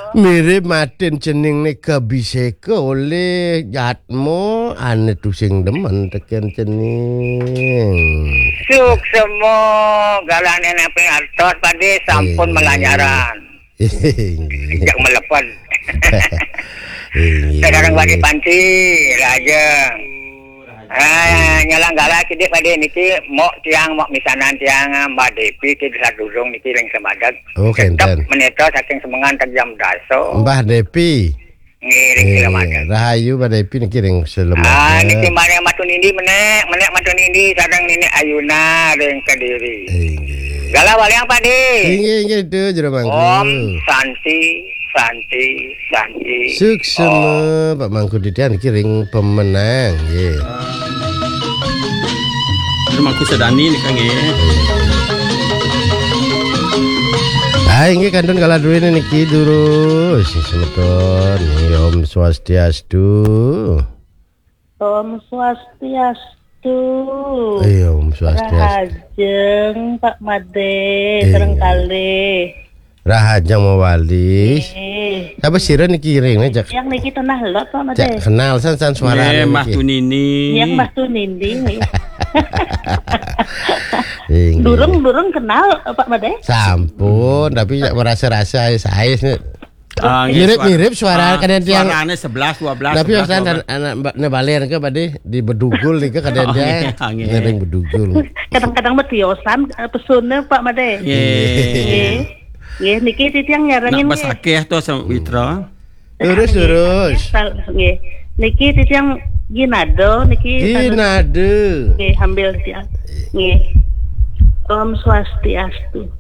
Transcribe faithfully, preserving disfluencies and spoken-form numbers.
Mirip maten jeneng ne kabiseke oleh jatmo ane tu sing demen teken jeneng. Suk semua galane nape artos pade sampun melanyaran. Jak melepas. Sekarang bagi panci raja. Ah, nyalang galak kide pade niki mok tiang mok misanan tiang Mbak Depi ki bisa durung niki ring semadat. Oh, kenten. Meneto saking semengan tajam daso. Mbah Depi. Ngiring semadat. Rahayu Mbah Depi niki ring semadat. Ah, niki mare matun indi menek, menek matun indi sareng nini Ayuna ring Kediri. Inggih. Gala waliang pade. Inggih inggih tu jero mangku. Om Santi Santi, Santi. Suksema Pak Mangku Didian kiring pemenang, nggih. Terus Mangku Sedani nih Kang nggih. Ah, inggih kantun kala duwene niki durus semeton Om Swastiastu. Om Swastiastu. Iya, Om Swastiastu. Rahajeng Pak Made terengkali. Rahajeng Mawalis. Eh. Apa sira niki kiring jak. Yang niki tenah lot Pak Made. Jak kenal san-san suara Eh, Mbah Tunini. Yang Mbah Tunindi. Inggih. Durung-durung kenal Pak Made. Sampun, tapi jak merasa-rasa saya Ah, mirip-mirip suara kadang tiang. Suarane sebelas dua belas. Tapi yang anak nebalen ke pade di bedugul nih ke kadang dia nering bedugul. Kadang-kadang betiosan pesune Pak Made. Nggih. Nggih niki titiang nyarengin Nak basakeh tuh sama Witra. Terus terus. Nggih. Niki titiang ginado niki. Ginade. Nggih ambil titiang. Nggih. Om Swastiastu.